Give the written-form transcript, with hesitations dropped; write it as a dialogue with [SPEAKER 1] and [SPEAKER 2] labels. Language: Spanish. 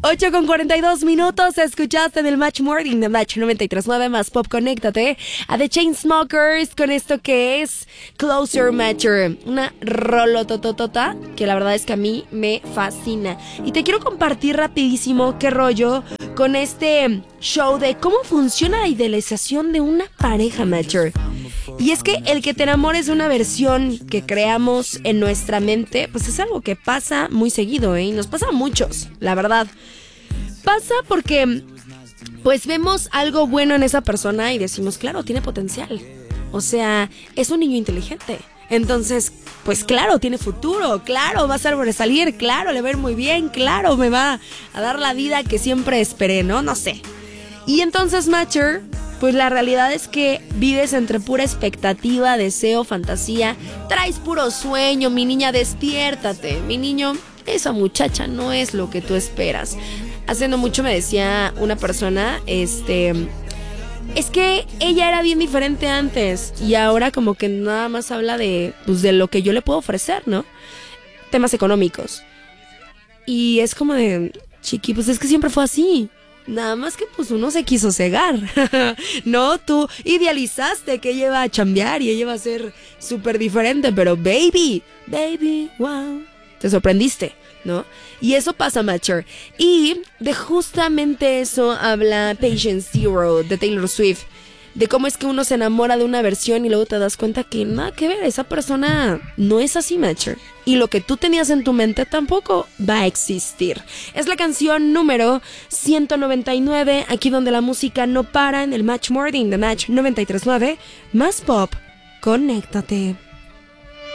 [SPEAKER 1] 8:42, escuchaste en el Match Morning de Match 93.9 más Pop. Conéctate a The Chainsmokers con esto que es Closer Matcher, una rolotototota que la verdad es que a mí me fascina. Y te quiero compartir rapidísimo qué rollo con este show de cómo funciona la idealización de una pareja matcher. Y es que el que te enamores de una versión que creamos en nuestra mente, pues es algo que pasa muy seguido, y nos pasa a muchos, la verdad. Pasa porque pues vemos algo bueno en esa persona y decimos, claro, tiene potencial. O sea, es un niño inteligente. Entonces, pues claro, tiene futuro, claro, va a sobresalir, claro, le va a ir muy bien, claro, me va a dar la vida que siempre esperé, ¿no? No sé. Y entonces, matcher, pues la realidad es que vives entre pura expectativa, deseo, fantasía, traes puro sueño, mi niña, despiértate, mi niño, esa muchacha no es lo que tú esperas. Hace no mucho me decía una persona, es que ella era bien diferente antes y ahora como que nada más habla de, pues, de lo que yo le puedo ofrecer, ¿no? Temas económicos. Y es como de, chiqui, pues es que siempre fue así. Nada más que pues uno se quiso cegar. No, tú idealizaste que ella iba a chambear y ella iba a ser súper diferente, pero baby, wow, te sorprendiste, ¿no? Y eso pasa, matcher. Y de justamente eso habla Patient Zero de Taylor Swift. De cómo es que uno se enamora de una versión y luego te das cuenta que nada que ver, esa persona no es así, matcher. Y lo que tú tenías en tu mente tampoco va a existir. Es la canción número 199, aquí donde la música no para, en el Match Morning de Match 93.9, más Pop. Conéctate.